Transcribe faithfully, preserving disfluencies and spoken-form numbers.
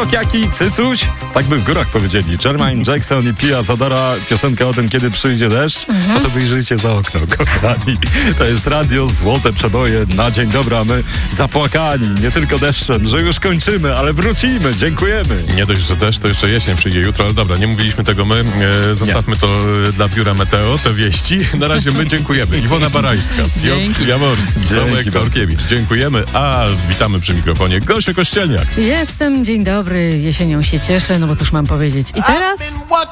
Rok jaki, cycuś? Tak by w górach powiedzieli. Jermaine Jackson i Pia Zadora, piosenka o tym, kiedy przyjdzie deszcz. Mhm. No to wyjrzyjcie za okno, kochani. To jest radio Złote Przeboje na dzień dobry, a my zapłakani, nie tylko deszczem, że już kończymy, ale wrócimy. Dziękujemy. Nie dość, że deszcz, to jeszcze jesień przyjdzie jutro, ale dobra, nie mówiliśmy tego my. E, zostawmy nie. to dla biura Meteo, te wieści. Na razie my dziękujemy. Iwona Barańska, Piotr Jaworski, Tomek Korkiewicz. Dziękujemy, a witamy przy mikrofonie Gosia Kościelniak. Jestem, dzień dobry, jesienią się cieszę, no bo cóż mam powiedzieć. I teraz...